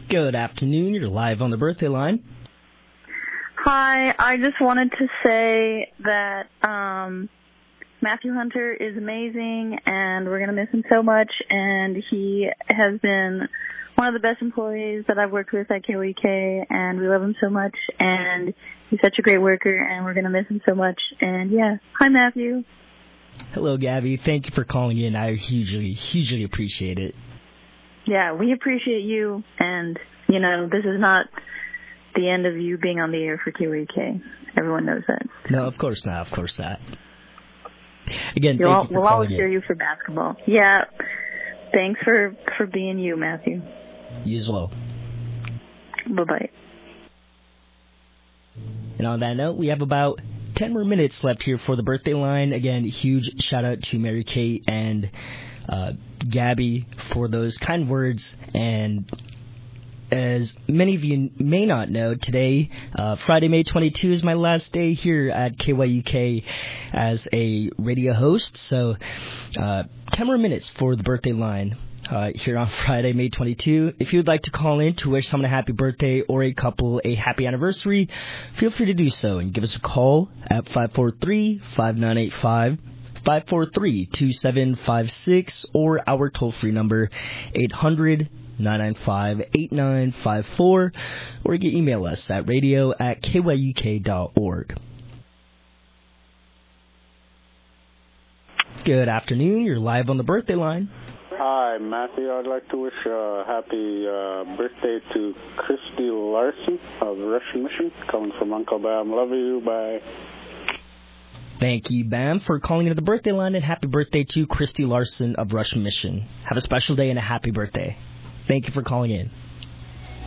Good afternoon. You're live on the birthday line. Hi, I just wanted to say that Matthew Hunter is amazing, and we're going to miss him so much, and he has been one of the best employees that I've worked with at KOEK, and we love him so much, and he's such a great worker, and we're going to miss him so much, and yeah. Hi, Matthew. Hello, Gabby. Thank you for calling in. I hugely appreciate it. Yeah, we appreciate you, and, you know, this is not the end of you being on the air for KOEK. Everyone knows that. No, of course not. Again, we'll always hear you for basketball. Yeah. Thanks for being you, Matthew. You as well. Bye-bye. And on that note, we have about 10 more minutes left here for the birthday line. Again, huge shout out to Mary Kate and Gabby for those kind words. And as many of you may not know, today, Friday, May 22, is my last day here at KYUK as a radio host. So 10 more minutes for the birthday line here on Friday, May 22. If you would like to call in to wish someone a happy birthday or a couple a happy anniversary, feel free to do so and give us a call at 543-5985. 543-2756 or our toll-free number 800-995-8954, or you can email us at radio@kyuk.org. Good afternoon. You're live on the birthday line. Hi, Matthew. I'd like to wish a happy birthday to Christy Larson of Russian Mission, calling from Uncle Bam. Love you. Bye. Thank you, Bam, for calling into the birthday line, and happy birthday to Christy Larson of Russian Mission. Have a special day and a happy birthday. Thank you for calling in.